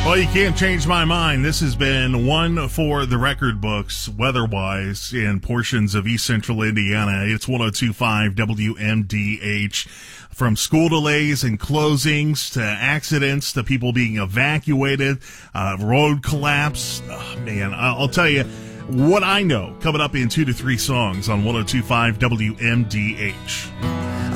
Well, you can't change my mind. This has been one for the record books, weather-wise, in portions of East Central Indiana. It's 102.5 WMDH. From school delays and closings to accidents to people being evacuated, road collapse. Oh, man, I'll tell you what I know coming up in 2 to 3 songs on 102.5 WMDH.